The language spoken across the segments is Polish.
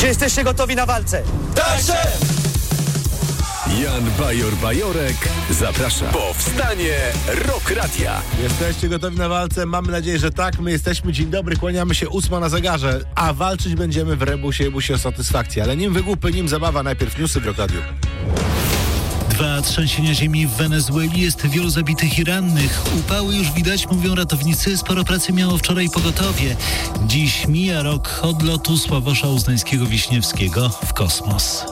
Czy jesteście gotowi na walce? Tak, szef! Jan Bajor-Bajorek zaprasza. Powstanie Rock Radia. Jesteście gotowi na walce? Mamy nadzieję, że tak. My jesteśmy. Dzień dobry, kłaniamy się 8 na zegarze, a walczyć będziemy w rebusie i busie o satysfakcję. Ale nim wygłupy, nim zabawa, najpierw newsy w Rock Radiu. 2 trzęsienia ziemi w Wenezueli, jest wielu zabitych i rannych. Upały już widać, mówią ratownicy. Sporo pracy miało wczoraj pogotowie. Dziś mija rok od lotu Sławosza Uznańskiego-Wiśniewskiego w kosmos.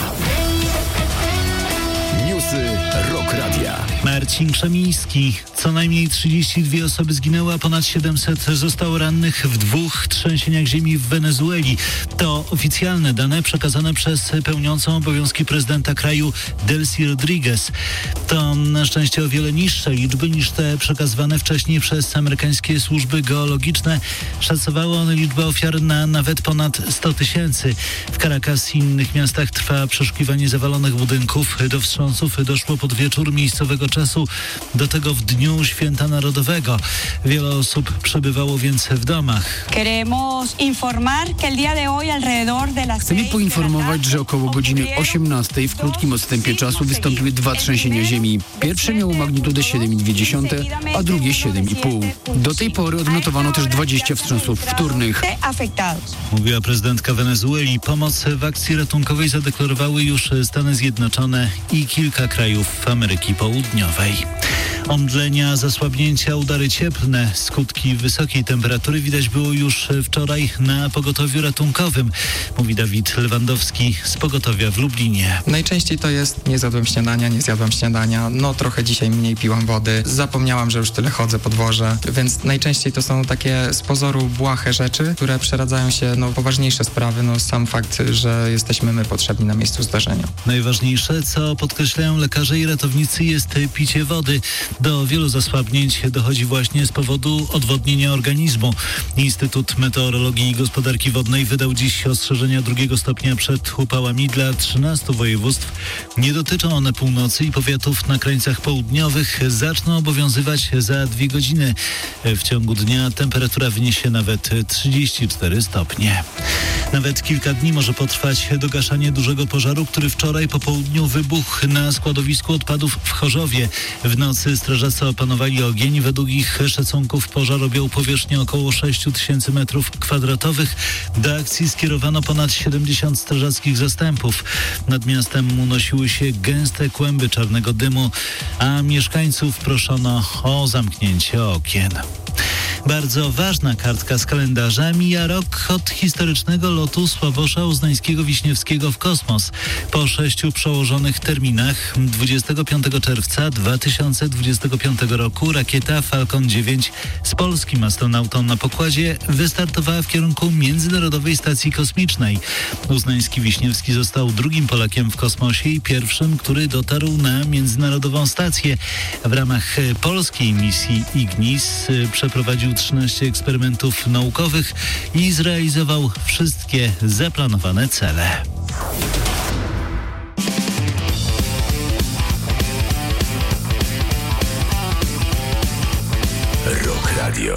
Newsy Rock Radia. Marcin Krzemiński. Co najmniej 32 osoby zginęły, a ponad 700 zostało rannych w 2 trzęsieniach ziemi w Wenezueli. To oficjalne dane przekazane przez pełniącą obowiązki prezydenta kraju Delcy Rodriguez. To na szczęście o wiele niższe liczby niż te przekazywane wcześniej przez amerykańskie służby geologiczne. Szacowało one liczbę ofiar na nawet ponad 100 tysięcy. W Caracas i innych miastach trwa przeszukiwanie zawalonych budynków. Do wstrząsów doszło pod wieczór miejscowego czasu, do tego w dniu Święta Narodowego. Wiele osób przebywało więc w domach. Chcemy poinformować, że około godziny 18 w krótkim odstępie czasu wystąpiły 2 trzęsienia ziemi. Pierwsze miało magnitudę 7,2, a drugie 7,5. Do tej pory odnotowano też 20 wstrząsów wtórnych. Mówiła prezydentka Wenezueli. Pomoc w akcji ratunkowej zadeklarowały już Stany Zjednoczone i kilka krajów Ameryki Południowej. Omdlenia, zasłabnięcia, udary cieplne. Skutki wysokiej temperatury widać było już wczoraj na pogotowiu ratunkowym, mówi Dawid Lewandowski z pogotowia w Lublinie. Najczęściej to jest nie zjadłem śniadania, trochę dzisiaj mniej piłam wody, zapomniałam, że już tyle chodzę po dworze, więc najczęściej to są takie z pozoru błahe rzeczy, które przeradzają się poważniejsze sprawy, sam fakt, że jesteśmy my potrzebni na miejscu zdarzenia. Najważniejsze, co podkreślają lekarze i ratownicy, jest picie wody. Do wielu zasłabnięć dochodzi właśnie z powodu odwodnienia organizmu. Instytut Meteorologii i Gospodarki Wodnej wydał dziś ostrzeżenia 2 stopnia przed upałami dla 13 województw. Nie dotyczą one północy i powiatów na krańcach południowych. Zaczną obowiązywać za 2 godziny. W ciągu dnia temperatura wyniesie nawet 34 stopnie. Nawet kilka dni może potrwać dogaszanie dużego pożaru, który wczoraj po południu wybuchł na składowisku odpadów w Chorzowie. W nocy strażacy opanowali ogień. Według ich szacunków pożar objął powierzchnię około 6 tysięcy m2. Do akcji skierowano ponad 70 strażackich zastępów. Nad miastem unosiły się gęste kłęby czarnego dymu, a mieszkańców proszono o zamknięcie okien. Bardzo ważna kartka z kalendarza. Mija rok od historycznego lotu Sławosza Uznańskiego-Wiśniewskiego w kosmos. Po 6 przełożonych terminach 25 czerwca 2025 roku rakieta Falcon 9 z polskim astronautą na pokładzie wystartowała w kierunku Międzynarodowej Stacji Kosmicznej. Uznański-Wiśniewski został drugim Polakiem w kosmosie i pierwszym, który dotarł na Międzynarodową Stację. W ramach polskiej misji Ignis przeprowadził 13 eksperymentów naukowych i zrealizował wszystkie zaplanowane cele. Rock Radio.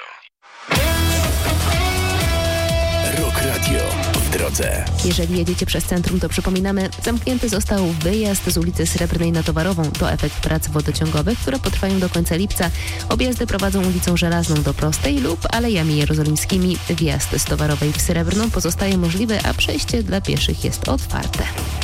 Rock Radio w drodze. Jeżeli jedziecie przez centrum, to przypominamy, zamknięty został wyjazd z ulicy Srebrnej na Towarową. To efekt prac wodociągowych, które potrwają do końca lipca. Objazdy prowadzą ulicą Żelazną do Prostej lub Alejami Jerozolimskimi. Wjazd z Towarowej w Srebrną pozostaje możliwy, a przejście dla pieszych jest otwarte.